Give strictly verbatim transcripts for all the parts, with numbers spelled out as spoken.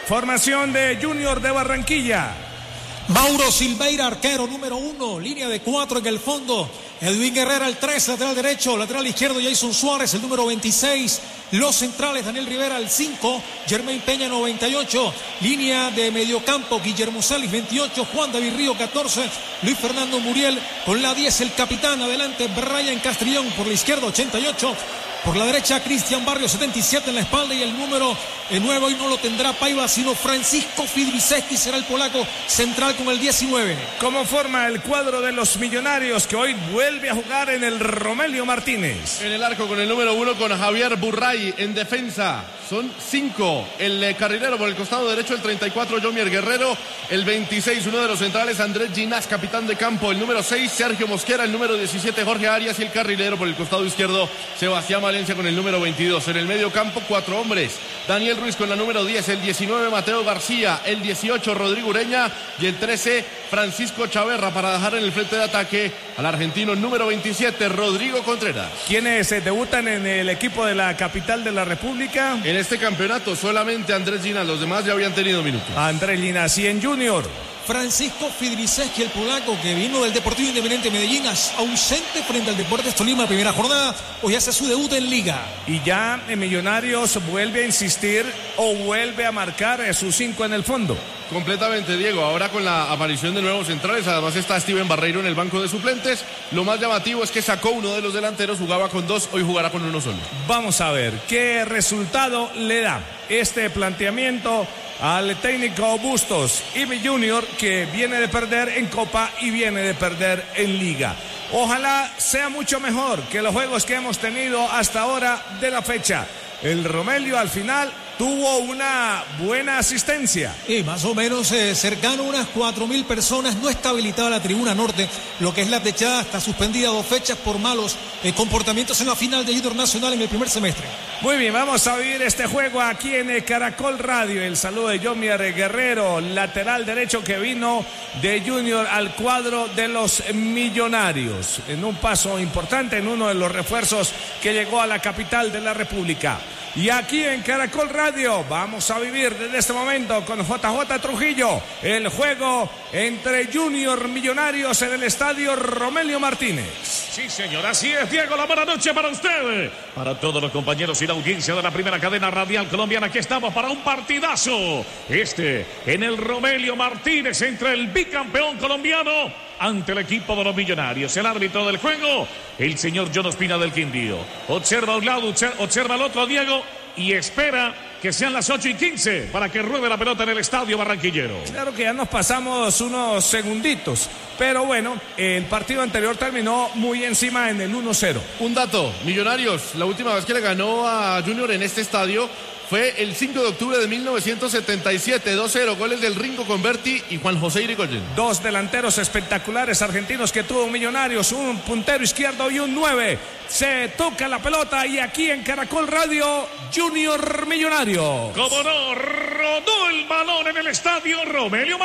Formación de Junior de Barranquilla. Mauro Silveira, arquero número uno, línea de cuatro en el fondo. Edwin Herrera, el tres, lateral derecho, lateral izquierdo, Jason Suárez, el número veintiséis. Los centrales, Daniel Rivera, el cinco, Germain Peña, noventa y ocho. Línea de mediocampo, Guillermo Salis, veintiocho, Juan David Río, catorce. Luis Fernando Muriel con la diez, el capitán. Adelante, Brian Castrillón por la izquierda, ochenta y ocho. Por la derecha, Cristian Barrio, setenta y siete en la espalda. Y el número nueve hoy no lo tendrá Paiva, sino Francisco Fidriseski, será el polaco central con el diecinueve. ¿Cómo forma el cuadro de los Millonarios, que hoy vuelve a jugar en el Romelio Martínez? En el arco con el número uno, con Javier Burray. En defensa son cinco. El eh, carrilero por el costado derecho, el treinta y cuatro, Jomier Guerrero. El veintiséis, uno de los centrales, Andrés Ginás, capitán de campo. El número seis, Sergio Mosquera. El número diecisiete, Jorge Arias. Y el carrilero por el costado izquierdo, Sebastián Valencia con el número veintidós. En el medio campo, cuatro hombres. Daniel Ruiz con la número diez, el diecinueve, Mateo García, el dieciocho, Rodrigo Ureña y el trece, Francisco Chaverra, para dejar en el frente de ataque al argentino número veintisiete, Rodrigo Contreras. ¿Quiénes se debutan en el equipo de la capital de la República? En este campeonato solamente Andrés Ginás, los demás ya habían tenido minutos. Andrés Ginás. Y en Junior, Francisco Fidriseski, el polaco que vino del Deportivo Independiente Medellín, ausente frente al Deportes Tolima la primera jornada, hoy hace su debut en Liga. Y ya en Millonarios vuelve a insistir o vuelve a marcar sus cinco en el fondo. Completamente, Diego, ahora con la aparición de nuevos centrales, además está Steven Barreiro en el banco de suplentes. Lo más llamativo es que sacó uno de los delanteros, jugaba con dos, hoy jugará con uno solo. Vamos a ver qué resultado le da este planteamiento al técnico Bustos y mi Junior, que viene de perder en Copa y viene de perder en Liga. Ojalá sea mucho mejor que los juegos que hemos tenido hasta ahora de la fecha. El Romelio al final tuvo una buena asistencia. Y más o menos eh, cercano a unas cuatro mil personas. No está habilitada la tribuna norte. Lo que es la techada está suspendida dos fechas por malos eh, comportamientos en la final de Junior Nacional en el primer semestre. Muy bien, vamos a vivir este juego aquí en el Caracol Radio. El saludo de Jomier Guerrero, lateral derecho que vino de Junior al cuadro de los Millonarios. En un paso importante, en uno de los refuerzos que llegó a la capital de la República. Y aquí en Caracol Radio vamos a vivir desde este momento con J J Trujillo el juego entre Junior Millonarios en el estadio Romelio Martínez. Sí, señor, así es, Diego, la buena noche para usted, para todos los compañeros y la audiencia de la primera cadena radial colombiana. Aquí estamos para un partidazo, este en el Romelio Martínez, entre el bicampeón colombiano ante el equipo de los Millonarios. El árbitro del juego, el señor John Ospina del Quindío. Observa a un lado, observa al otro, Diego, y espera que sean las ocho y quince para que ruede la pelota en el estadio barranquillero. Claro que ya nos pasamos unos segunditos, pero bueno, el partido anterior terminó muy encima en el uno cero. Un dato, Millonarios, la última vez que le ganó a Junior en este estadio fue el cinco de octubre de mil novecientos setenta y siete, dos cero, goles del Ringo Converti y Juan José Irigoyen. Dos delanteros espectaculares argentinos que tuvo Millonarios, un puntero izquierdo y un nueve. Se toca la pelota y aquí en Caracol Radio, Junior Millonario. Como no, rodó el balón en el estadio Romelio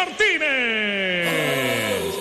Martínez.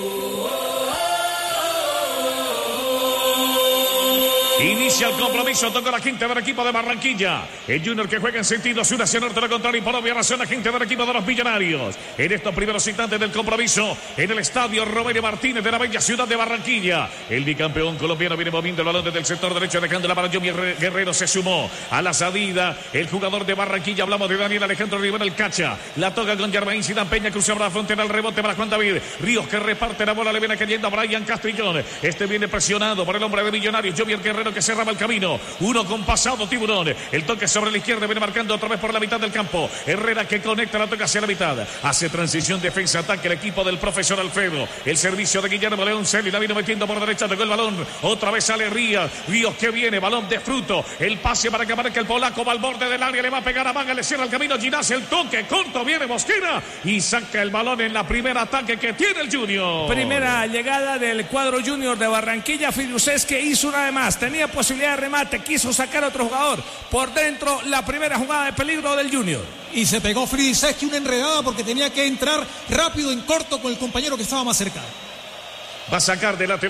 Inicia el compromiso, toca la gente del equipo de Barranquilla. El Junior que juega en sentido sur hacia norte, lo contrario, y por obvia razón la gente del equipo de los Millonarios. En estos primeros instantes del compromiso, en el estadio Romelio Martínez de la bella ciudad de Barranquilla. El bicampeón colombiano viene moviendo el balón desde el sector derecho, dejando la para Jomier Guerrero. Se sumó a la salida el jugador de Barranquilla. Hablamos de Daniel Alejandro Rivera, el cacha. La toca con Germain Zidane Peña, cruza por la frontera, el rebote para Juan David Ríos, que reparte la bola, le viene cayendo a Brian Castrillón. Este viene presionado por el hombre de Millonarios, Jomier Guerrero, que cerraba el camino. Uno con pasado Tiburón. El toque sobre la izquierda, viene marcando otra vez por la mitad del campo. Herrera que conecta, la toca hacia la mitad. Hace transición, defensa, ataque el equipo del profesor Alfredo. El servicio de Guillermo León Celi, la vino metiendo por derecha, tocó el balón. Otra vez sale Ríos. Ríos que viene, balón de fruto. El pase para que aparezca el polaco, va al borde del área, le va a pegar a Manga, le cierra el camino Ginás, el toque corto, viene Mosquera y saca el balón en la primera ataque que tiene el Junior. Primera llegada del cuadro Junior de Barranquilla. Fidriseski hizo una de más, tenía posibilidad de remate, quiso sacar a otro jugador por dentro. La primera jugada de peligro del Junior. Y se pegó Fidriseski una enredada porque tenía que entrar rápido en corto con el compañero que estaba más cerca. Va a sacar de lateral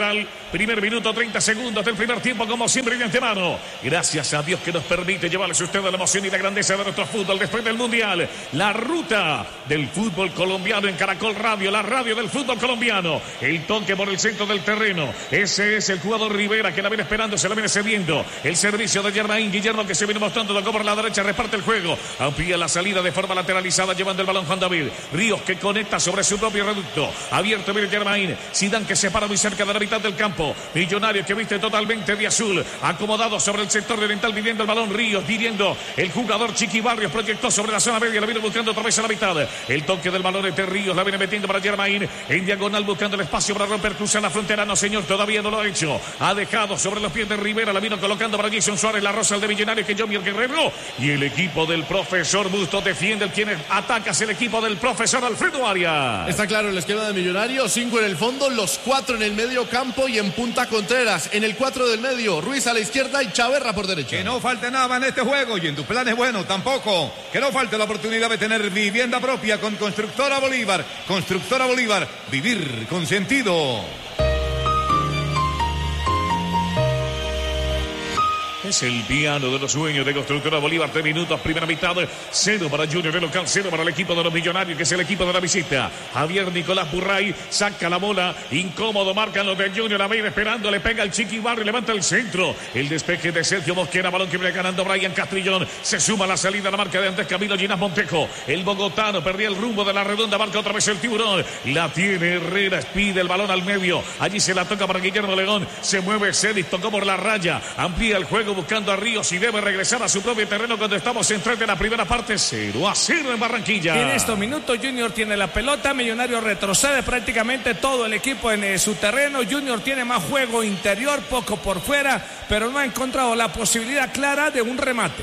Primer minuto, treinta segundos del primer tiempo, como siempre de antemano. Gracias a Dios que nos permite llevarles a ustedes la emoción y la grandeza de nuestro fútbol después del Mundial. La ruta del fútbol colombiano en Caracol Radio, la radio del fútbol colombiano. El toque por el centro del terreno. Ese es el jugador Rivera que la viene esperando, se la viene cediendo. El servicio de Germain Guillermo que se viene mostrando, tocó por la derecha, reparte el juego. Amplía la salida de forma lateralizada, llevando el balón Juan David. Ríos que conecta sobre su propio reducto. Abierto viene Germain. Zidane que se para muy cerca de la mitad del campo. Millonario que viste totalmente de azul. Acomodado sobre el sector oriental, viviendo el balón. Ríos, viviendo el jugador Chiqui Barrios. Proyectó sobre la zona media, la viene buscando otra vez a la mitad. El toque del balón entre Ríos, la viene metiendo para Germain. En diagonal buscando el espacio para romper, cruzar la frontera. No, señor, todavía no lo ha hecho. Ha dejado sobre los pies de Rivera. La vino colocando para Jason Suárez. La rosa el de Millonario que Jomier Guerrero. Y el equipo del profesor Bustos defiende. El quien ataca es el equipo del profesor Alfredo Arias. Está claro el esquema de Millonario. Cinco en el fondo, los cuatro en el medio campo y en punta Contreras. En el cuatro del medio, Ruiz a la izquierda y Chaverra por derecha. Que no falte nada en este juego y en tus planes, bueno, tampoco. Que no falte la oportunidad de tener vivienda propia con Constructora Bolívar. Constructora Bolívar, vivir con sentido. Es el piano de los sueños de Constructora Bolívar. Tres minutos, primera mitad. Cero para Junior de local, cero para el equipo de los Millonarios, que es el equipo de la visita. Javier Nicolás Burray saca la bola. Incómodo, marcan los de Junior. La viene esperando, le pega el Chiqui Barrio, levanta el centro. El despeje de Sergio Mosquera, balón que viene ganando Brian Castrillón. Se suma a la salida a la marca de Andrés Camilo Ginás Montejo. El bogotano perdía el rumbo de la redonda, marca otra vez el tiburón. La tiene Herrera, pide el balón al medio. Allí se la toca para Guillermo León. Se mueve Celis, tocó por la raya. Amplía el juego buscando a Ríos y debe regresar a su propio terreno cuando estamos en tres de la primera parte. Cero a cero en Barranquilla. En estos minutos Junior tiene la pelota, Millonario retrocede prácticamente todo el equipo en eh, su terreno. Junior tiene más juego interior, poco por fuera, pero no ha encontrado la posibilidad clara de un remate.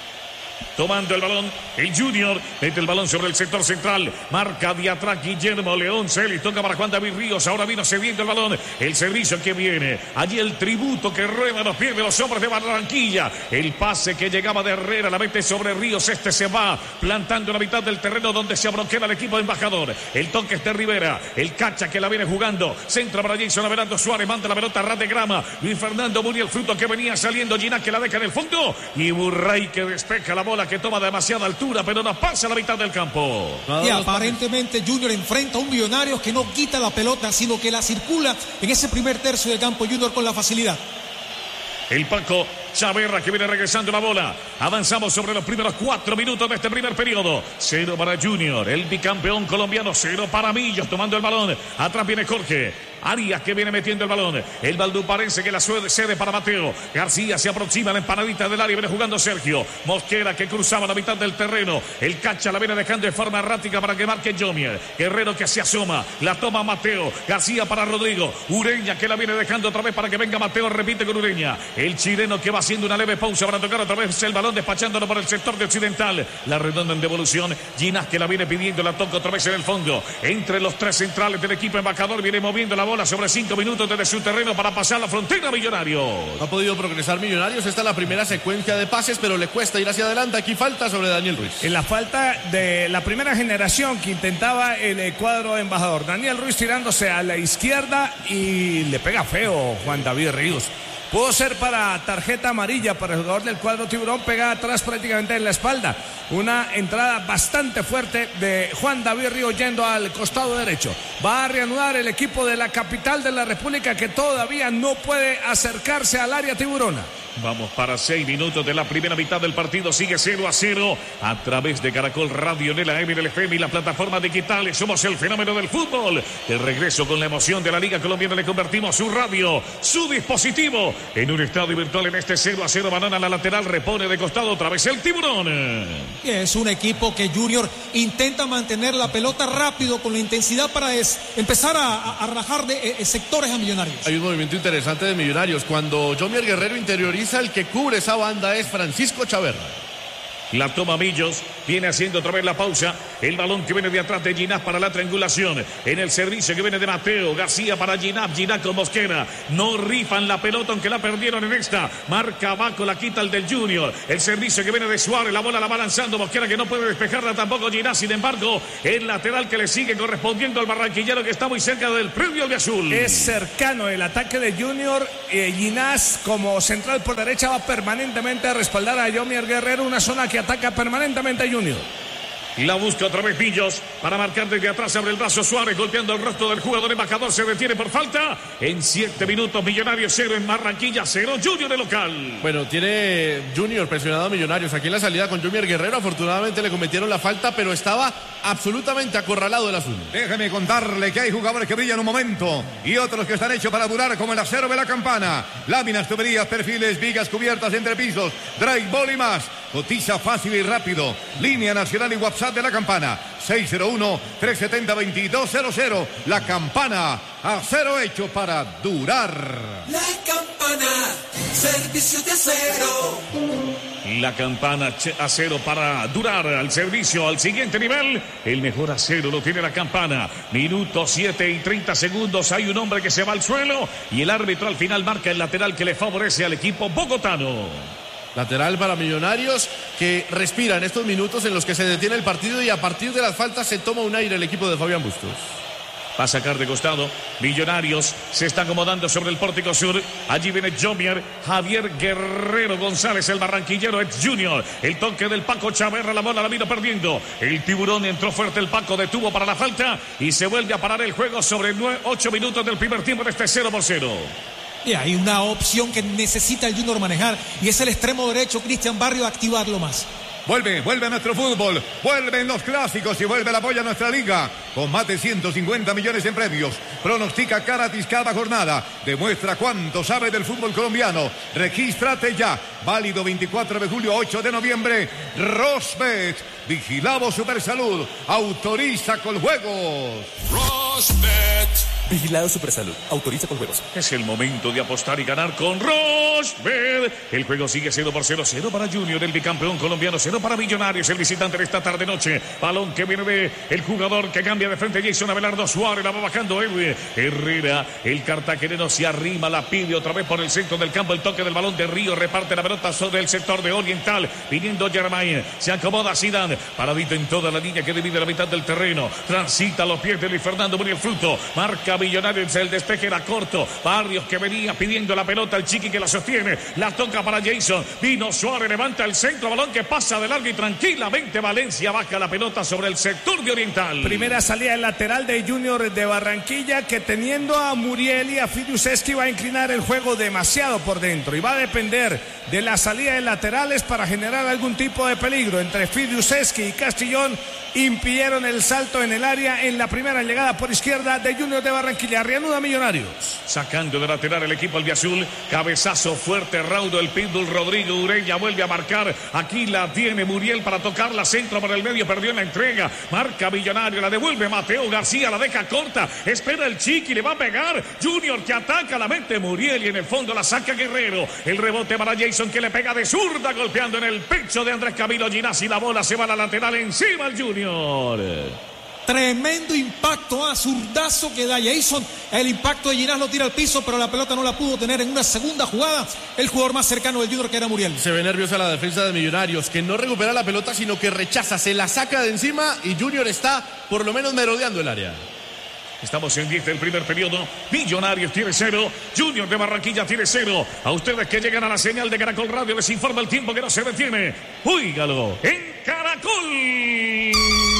Tomando el balón, el Junior mete el balón sobre el sector central. Marca de atrás Guillermo León. Celis toca para Juan David Ríos. Ahora vino cediendo el balón. El servicio que viene. Allí el tributo que rueda los pies de los hombres de Barranquilla. El pase que llegaba de Herrera. La mete sobre Ríos. Este se va plantando en la mitad del terreno donde se abroquera el equipo de embajador. El toque es de Rivera. El cacha que la viene jugando. Centra para Jason Averando Suárez. Manda la pelota a ras de grama. Luis Fernando Muriel, fruto que venía saliendo. Ginás que la deja en el fondo. Y Burray que despeja la bola, que toma demasiada altura, pero no pasa a la mitad del campo. Y aparentemente Junior enfrenta a un Millonario que no quita la pelota, sino que la circula en ese primer tercio del campo. Junior con la facilidad. El Paco Chaverra que viene regresando la bola. Avanzamos sobre los primeros cuatro minutos de este primer periodo. Cero para Junior, el bicampeón colombiano. Cero para Millos tomando el balón. Atrás viene Jorge Arias que viene metiendo el balón. El valduparense que la cede para Mateo. García se aproxima a la empanadita del área. Viene jugando Sergio Mosquera que cruzaba la mitad del terreno. El cacha la viene dejando de forma errática para que marque Jomier. Guerrero que se asoma. La toma Mateo. García para Rodrigo. Ureña que la viene dejando otra vez para que venga Mateo. Repite con Ureña. El chileno que va haciendo una leve pausa para tocar otra vez el balón, despachándolo por el sector de occidental. La redonda en devolución. Ginás que la viene pidiendo. La toca otra vez en el fondo. Entre los tres centrales del equipo embajador. Viene moviendo la bola sobre cinco minutos desde su terreno para pasar la frontera a Millonarios. No ha podido progresar Millonarios. Esta es la primera secuencia de pases, pero le cuesta ir hacia adelante. Aquí falta sobre Daniel Ruiz. En la falta de la primera generación que intentaba el cuadro embajador. Daniel Ruiz tirándose a la izquierda y le pega feo Juan David Ríos. Pudo ser para tarjeta amarilla para el jugador del cuadro tiburón, pegada atrás prácticamente en la espalda. Una entrada bastante fuerte de Juan David Ríos yendo al costado derecho. Va a reanudar el equipo de la capital de la República que todavía no puede acercarse al área tiburona. Vamos para seis minutos de la primera mitad del partido. Sigue cero a cero a través de Caracol Radio, en la M, en el F M y la plataforma digitales. Somos el fenómeno del fútbol. De regreso con la emoción de la Liga Colombiana, le convertimos su radio, su dispositivo, en un estadio virtual. En este cero a cero, banana a la lateral, repone de costado otra vez el tiburón. Es un equipo que Junior intenta mantener la pelota rápido con la intensidad para des, empezar a, a rajar de eh, sectores a Millonarios. Hay un movimiento interesante de Millonarios. Cuando Jomier Guerrero interioriza, el que cubre esa banda es Francisco Chaverra. La toma Millos, viene haciendo otra vez la pausa. El balón que viene de atrás de Ginás para la triangulación. En el servicio que viene de Mateo García para Ginás. Ginás con Mosquera. No rifan la pelota aunque la perdieron en esta. Marca abajo, la quita el del Junior. El servicio que viene de Suárez. La bola la va lanzando Mosquera que no puede despejarla tampoco Ginás. Sin embargo, el lateral que le sigue correspondiendo al barranquillero que está muy cerca del predio albiazul. Es cercano el ataque de Junior. Eh, Ginás como central por derecha va permanentemente a respaldar a Yomier Guerrero. Una zona que ataca permanentemente a Junior. La busca otra vez Millos para marcar desde atrás, abre el brazo Suárez golpeando el rostro del jugador embajador, se detiene por falta. En siete minutos Millonarios cero en Barranquilla, cero Junior de local. Bueno, tiene Junior presionado a Millonarios aquí en la salida con Yomier Guerrero. Afortunadamente le cometieron la falta, pero estaba absolutamente acorralado el azul. Déjeme contarle que hay jugadores que brillan un momento y otros que están hechos para durar, como el acero de la campana. Láminas, tuberías, perfiles, vigas, cubiertas, entrepisos, drywall y más. Cotiza fácil y rápido. Línea nacional y WhatsApp de la campana. seis cero uno, tres siete cero, dos dos cero cero. La campana, acero hecho para durar. La campana, servicio de acero. La campana acero para durar al servicio al siguiente nivel. El mejor acero lo tiene la campana. Minuto siete y treinta segundos. Hay un hombre que se va al suelo y el árbitro al final marca el lateral que le favorece al equipo bogotano. Lateral para Millonarios que respira en estos minutos en los que se detiene el partido y a partir de las faltas se toma un aire el equipo de Fabián Bustos. Va a sacar de costado. Millonarios se está acomodando sobre el pórtico sur. Allí viene Yomier, Javier Guerrero González, el barranquillero ex Junior. El toque del Paco Chaverra, la bola la vino perdiendo. El tiburón entró fuerte, el Paco detuvo para la falta y se vuelve a parar el juego sobre ocho minutos del primer tiempo de este cero por cero. Y hay una opción que necesita el Junior manejar y es el extremo derecho, Cristian Barrio, activarlo más. Vuelve, vuelve a nuestro fútbol, vuelven los clásicos y vuelve el apoyo a nuestra liga. Con más de ciento cincuenta millones en premios. Pronostica gratis cada jornada. Demuestra cuánto sabe del fútbol colombiano. Regístrate ya. Válido veinticuatro de julio, ocho de noviembre. Rosbet. Vigilado Supersalud. Autoriza con juegos. Rosbet. Vigilado Supersalud. Autoriza con juegos. Es el momento de apostar y ganar con Rosbet. El juego sigue cero por cero. cero para Junior, el bicampeón colombiano. cero para Millonarios, el visitante de esta tarde-noche. Balón que viene de el jugador que cambia de frente. Jason Abelardo Suárez. La va bajando Edwin Herrera. El cartagenero se arrima. La pide otra vez por el centro del campo. El toque del balón de Río. Reparte la pelota sobre el sector de Oriental. Viniendo Germain. Se acomoda Zidane. Paradito en toda la línea que divide la mitad del terreno. Transita a los pies de Luis Fernando Muriel Fruto. Marca Millonarios, el despeje era corto. Barrios que venía pidiendo la pelota, el Chiqui que la sostiene, la toca para Jason. Vino Suárez, levanta el centro, balón que pasa de largo y tranquilamente Valencia baja la pelota sobre el sector de Oriental. Primera salida del lateral de Junior de Barranquilla, que teniendo a Muriel y a Fidiuseski va a inclinar el juego demasiado por dentro y va a depender de la salida de laterales para generar algún tipo de peligro. Entre Fidiuseski y Castillón impidieron el salto en el área en la primera llegada por izquierda de Junior de Barranquilla. Reanuda Millonarios. Sacando de lateral el equipo albiazul. Cabezazo fuerte, raudo el Pitbull. Rodrigo Ureña vuelve a marcar. Aquí la tiene Muriel para tocarla. Centro por el medio, perdió en la entrega. Marca Millonario, la devuelve Mateo García, la deja corta. Espera el Chiqui, le va a pegar. Junior que ataca, la mete Muriel y en el fondo la saca Guerrero. El rebote para Jason que le pega de zurda, golpeando en el pecho de Andrés Camilo Ginás y la bola se va a la lateral encima al Junior. Tremendo impacto, a zurdazo que da Jason. El impacto de Ginás lo tira al piso, pero la pelota no la pudo tener en una segunda jugada el jugador más cercano del Junior, que era Muriel. Se ve nerviosa la defensa de Millonarios, que no recupera la pelota, sino que rechaza, se la saca de encima y Junior está por lo menos merodeando el área. Estamos en diez del primer periodo. Millonarios tiene cero. Junior de Barranquilla tiene cero. A ustedes que llegan a la señal de Caracol Radio les informa el tiempo que no se detiene. Óigalo en Caracol.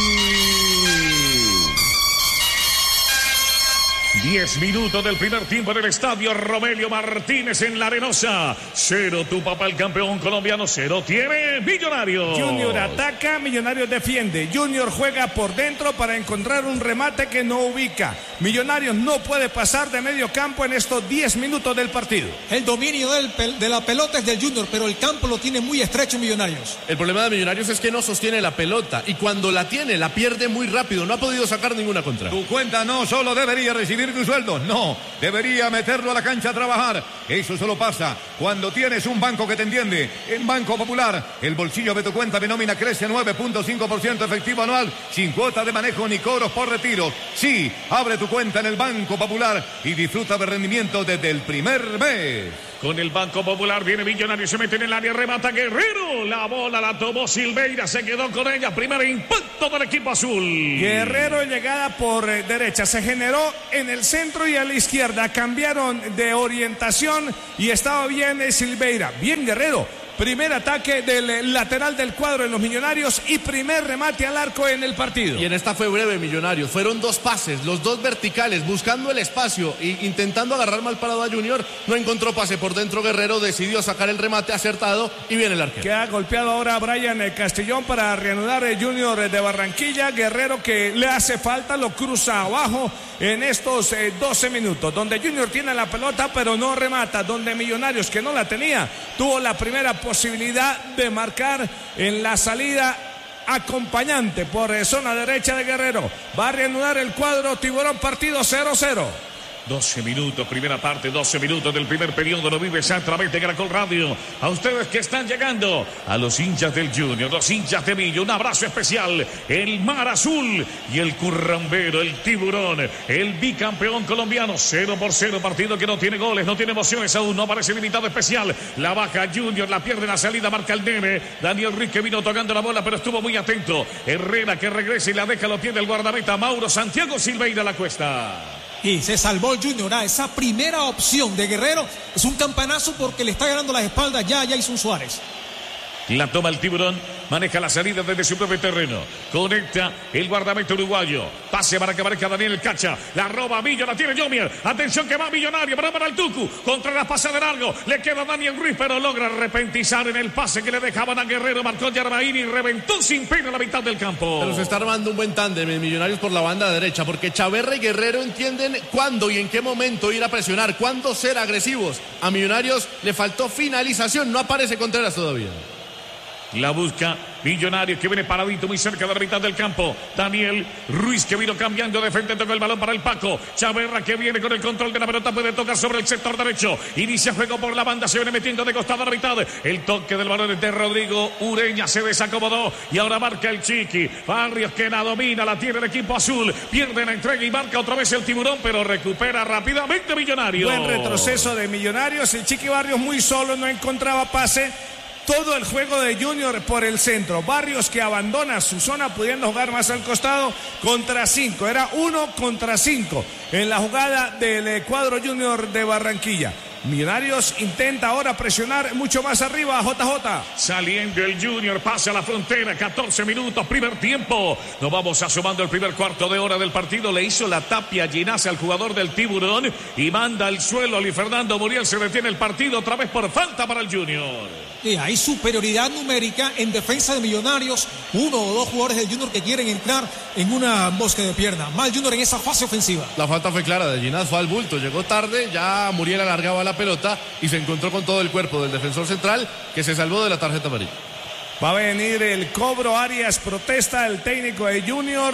Diez minutos del primer tiempo en el estadio Romelio Martínez en La Arenosa. Cero tu papá el campeón colombiano, cero tiene Millonarios. Junior ataca, Millonarios defiende. Junior juega por dentro para encontrar un remate que no ubica. Millonarios no puede pasar de medio campo en estos diez minutos del partido. El dominio del, de la pelota es del Junior, pero el campo lo tiene muy estrecho Millonarios. El problema de Millonarios es que no sostiene la pelota y cuando la tiene la pierde muy rápido. No ha podido sacar ninguna contra. Tu cuenta no solo debería recibir tu sueldo? No, debería meterlo a la cancha a trabajar. Eso solo pasa cuando tienes un banco que te entiende. En Banco Popular, el bolsillo de tu cuenta de nómina crece a nueve punto cinco por ciento efectivo anual, sin cuota de manejo ni cobros por retiro. Sí, abre tu cuenta en el Banco Popular y disfruta de rendimiento desde el primer mes. Con el Banco Popular viene Millonario, se mete en el área, remata Guerrero. La bola la tomó Silveira, se quedó con ella. Primer impacto del equipo azul. Guerrero llegada por eh, derecha, se generó en el centro y a la izquierda. Cambiaron de orientación y estaba bien eh, Silveira. Bien Guerrero. Primer ataque del lateral del cuadro en los Millonarios y primer remate al arco en el partido. Y en esta fue breve, Millonarios. Fueron dos pases, los dos verticales, buscando el espacio e intentando agarrar mal parado a Junior. No encontró pase por dentro. Guerrero decidió sacar el remate acertado y viene el arquero. Queda golpeado ahora Brian Castillón para reanudar el Junior de Barranquilla. Guerrero que le hace falta, lo cruza abajo en estos eh, doce minutos. Donde Junior tiene la pelota pero no remata. Donde Millonarios, que no la tenía, tuvo la primera posibilidad de marcar en la salida acompañante por zona derecha de Guerrero. Va a reanudar el cuadro Tiburón, partido cero cero. doce minutos, primera parte, doce minutos del primer periodo. Lo vives a través de Caracol Radio. A ustedes que están llegando, a los hinchas del Junior, los hinchas de Millo, un abrazo especial. El Mar Azul y el Currambero, el Tiburón, el bicampeón colombiano. Cero por cero, partido que no tiene goles, no tiene emociones aún, no aparece limitado especial. La baja Junior, la pierde en la salida, marca el nene. Daniel Ruiz que vino tocando la bola, pero estuvo muy atento. Herrera que regresa y la deja, lo tiene el guardameta Mauro Santiago Silveira la cuesta. Y se salvó el Junior. Ah, esa primera opción de Guerrero es un campanazo porque le está ganando las espaldas ya a Jason Suárez. La toma el Tiburón, maneja la salida desde su propio terreno. Conecta el guardameta uruguayo. Pase para que aparezca Daniel Cacha. La roba Millo, la tiene Yomier. Atención que va Millonario, para para el Tucu. Contra la pasada de largo. Le queda Daniel Ruiz, pero logra repentizar en el pase que le dejaban a Guerrero. Marcó Yarbaín y reventó sin pena la mitad del campo. Pero se está armando un buen tándem en Millonarios por la banda derecha, porque Chaverra y Guerrero entienden cuándo y en qué momento ir a presionar, cuándo ser agresivos. A Millonarios le faltó finalización, no aparece Contreras todavía. La busca Millonarios que viene paradito muy cerca de la mitad del campo. Daniel Ruiz que vino cambiando de frente, tocó el balón para el Paco. Chaverra que viene con el control de la pelota, puede tocar sobre el sector derecho. Inicia juego por la banda, se viene metiendo de costado a la mitad. El toque del balón es de Rodrigo Ureña, se desacomodó y ahora marca el Chiqui. Barrios que la domina, la tiene el equipo azul. Pierde la entrega y marca otra vez el Tiburón, pero recupera rápidamente Millonarios. Buen retroceso de Millonarios. El Chiqui Barrios muy solo, no encontraba pase. Todo el juego de Junior por el centro. Barrios que abandona su zona pudiendo jugar más al costado contra cinco. Era uno contra cinco en la jugada del cuadro Junior de Barranquilla. Millonarios intenta ahora presionar mucho más arriba a J J. Saliendo el Junior, pasa a la frontera, catorce minutos, primer tiempo. Nos vamos asomando el primer cuarto de hora del partido. Le hizo la tapia Ginás al jugador del Tiburón y manda al suelo a Luis Fernando Muriel. Se detiene el partido otra vez por falta para el Junior. Y hay superioridad numérica en defensa de Millonarios. Uno o dos jugadores del Junior que quieren entrar en una bosque de pierna. Mal Junior en esa fase ofensiva. La falta fue clara de Ginás, fue al bulto. Llegó tarde, ya Muriel alargaba la pelota y se encontró con todo el cuerpo del defensor central que se salvó de la tarjeta amarilla. Va a venir el cobro. Arias protesta, el técnico de Junior.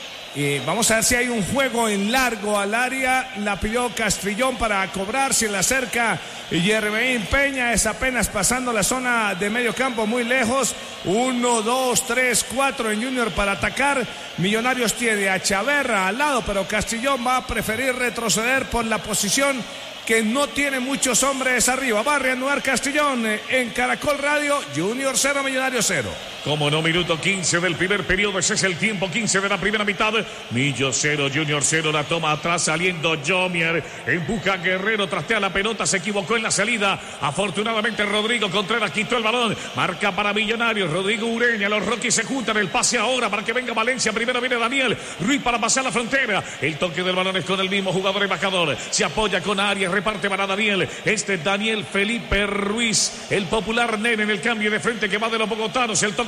Y vamos a ver si hay un juego en largo al área. La pidió Castrillón para cobrar. Se le acerca Yermeín Peña. Es apenas pasando la zona de medio campo, muy lejos. Uno, dos, tres, cuatro en Junior para atacar. Millonarios tiene a Chaverra al lado, pero Castrillón va a preferir retroceder por la posición que no tiene muchos hombres arriba. Va a reanudar Castrillón en Caracol Radio. Junior cero, Millonarios cero. Como no, minuto quince del primer periodo. Ese es el tiempo, quince de la primera mitad. Millo cero, Junior cero. La toma atrás saliendo Yomier. Empuja a Guerrero, trastea la pelota. Se equivocó en la salida. Afortunadamente Rodrigo Contreras quitó el balón. Marca para Millonarios. Rodrigo Ureña. Los Rockies se juntan. El pase ahora para que venga Valencia. Primero viene Daniel Ruiz para pasar la frontera. El toque del balón es con el mismo jugador embajador. Se apoya con Arias. Reparte para Daniel. Este Daniel Felipe Ruiz. El popular nene en el cambio de frente que va de los bogotanos. El toque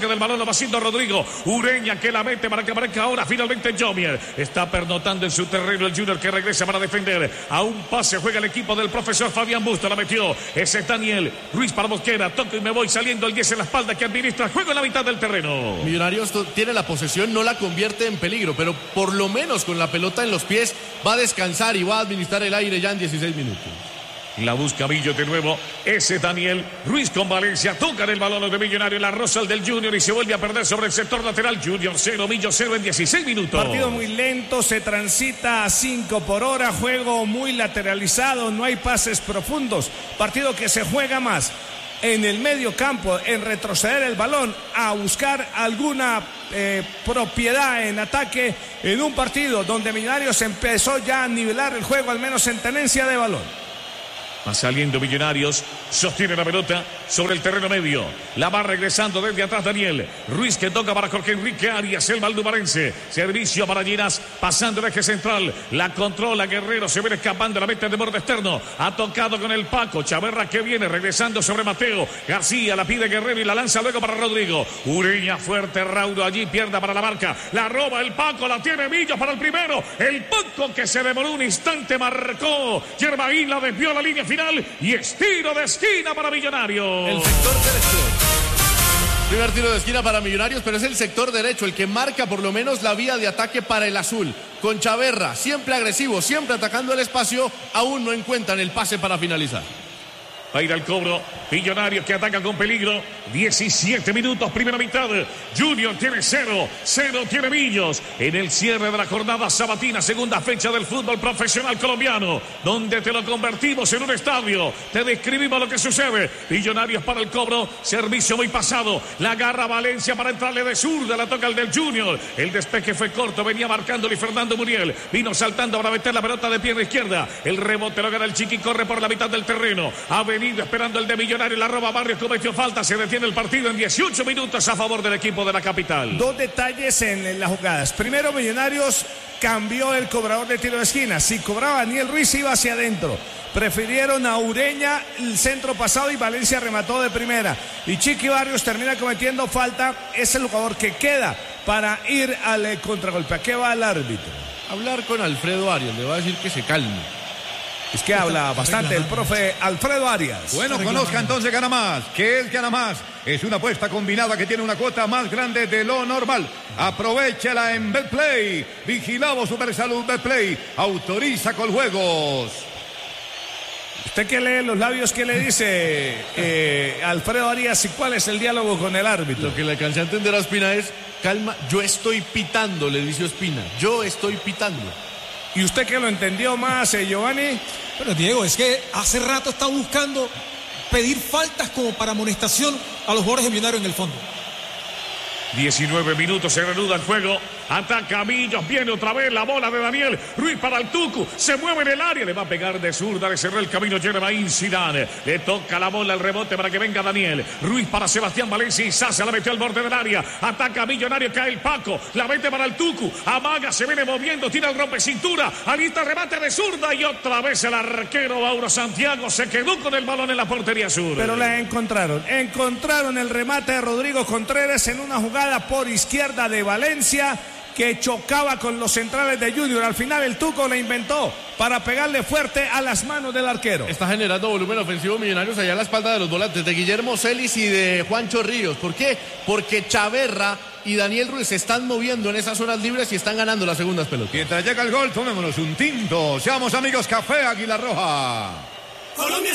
saque del balón lo va haciendo Rodrigo. Ureña que la mete para que aparezca ahora finalmente Jomier. Está pernotando en su terreno el Junior que regresa para defender. A un pase juega el equipo del profesor Fabián Busto. La metió. Ese es Daniel Ruiz para Mosquera. Toco y me voy saliendo el diez en la espalda que administra. Juego en la mitad del terreno. Millonarios tiene la posesión, no la convierte en peligro, pero por lo menos con la pelota en los pies va a descansar y va a administrar el aire ya en dieciséis minutos. La busca Millo de nuevo. Ese Daniel Ruiz con Valencia. Tocan el balón de Millonario. La rosa el del Junior y se vuelve a perder sobre el sector lateral. Junior cero, Millo cero en dieciséis minutos. Partido muy lento. Se transita a cinco por hora. Juego muy lateralizado. No hay pases profundos. Partido que se juega más en el medio campo, en retroceder el balón, a buscar alguna eh, propiedad en ataque en un partido donde Millonarios empezó ya a nivelar el juego, al menos en tenencia de balón. Va saliendo Millonarios, sostiene la pelota sobre el terreno medio. La va regresando desde atrás Daniel Ruiz que toca para Jorge Enrique Arias, el valdumarense. Servicio para Lleras, pasando el eje central. La controla Guerrero, se viene escapando, la mete de borde externo. Ha tocado con el Paco. Chaverra que viene regresando sobre Mateo. García la pide Guerrero y la lanza luego para Rodrigo. Ureña fuerte, Rauro allí, pierda para la marca. La roba el Paco, la tiene Millo para el primero. El Paco que se demoró un instante, marcó. Yermaín la desvió a la línea final. Y es tiro de esquina para Millonarios. El sector derecho. Primer tiro de esquina para Millonarios, pero es el sector derecho el que marca por lo menos la vía de ataque para el azul. Con Chaverra, siempre agresivo, siempre atacando el espacio, aún no encuentran el pase para finalizar. Va a ir al cobro. Millonarios que ataca con peligro. diecisiete minutos, primera mitad. Junior tiene cero. Cero tiene Millos. En el cierre de la jornada sabatina, segunda fecha del fútbol profesional colombiano, donde te lo convertimos en un estadio. Te describimos lo que sucede. Millonarios para el cobro. Servicio muy pasado. La agarra Valencia para entrarle de zurda. La toca el del Junior. El despeje fue corto. Venía marcándole Fernando Muriel. Vino saltando para meter la pelota de pierna izquierda. El rebote lo gana el Chiqui. Corre por la mitad del terreno. Ha venido esperando el de Millonarios, la roba Barrios, cometió falta, se detiene el partido en dieciocho minutos a favor del equipo de la capital. Dos detalles en las jugadas. Primero, Millonarios cambió el cobrador de tiro de esquina. Si cobraba Daniel Ruiz iba hacia adentro. Prefirieron a Ureña el centro pasado y Valencia remató de primera. Y Chiqui Barrios termina cometiendo falta. Es el jugador que queda para ir al eh, contragolpe. ¿A qué va el árbitro? Hablar con Alfredo Arias, le va a decir que se calme. Es que habla bastante el profe Alfredo Arias. Bueno, conozca entonces Gana Más. ¿Qué es Gana Más? Es una apuesta combinada que tiene una cuota más grande de lo normal. Aprovechala en Betplay. Vigilado Supersalud Betplay. Autoriza con juegos. Usted que lee los labios, ¿qué le dice eh, Alfredo Arias y cuál es el diálogo con el árbitro? Lo que le alcancé a entender a Ospina es, calma, yo estoy pitando, le dice Ospina. Yo estoy pitando. ¿Y usted que lo entendió más, eh, Giovanni? Pero Diego, es que hace rato está buscando pedir faltas como para amonestación a los jugadores de Millonarios en el fondo. diecinueve minutos, se reanuda el juego. Ataca Millos, viene otra vez la bola de Daniel Ruiz para el Tucu. Se mueve en el área, le va a pegar de zurda, le cerró el camino Yermaín Zidane. Le toca la bola, el rebote para que venga Daniel Ruiz para Sebastián Valencia y Sasa la metió al borde del área. Ataca Millonario, cae el Paco, la mete para el Tucu. Amaga, se viene moviendo, tira el rompe cintura. Alista remate de zurda y otra vez el arquero Mauro Santiago se quedó con el balón en la portería sur. Pero la encontraron. Encontraron el remate de Rodrigo Contreras en una jugada por izquierda de Valencia, que chocaba con los centrales de Junior. Al final el Tuco la inventó para pegarle fuerte a las manos del arquero. Está generando volumen ofensivo Millonarios allá a la espalda de los volantes de Guillermo Celis y de Juancho Ríos. ¿Por qué? Porque Chaverra y Daniel Ruiz se están moviendo en esas zonas libres y están ganando las segundas pelotas. Mientras llega el gol, tomémonos un tinto. Seamos amigos, Café Águila Roja. Colombia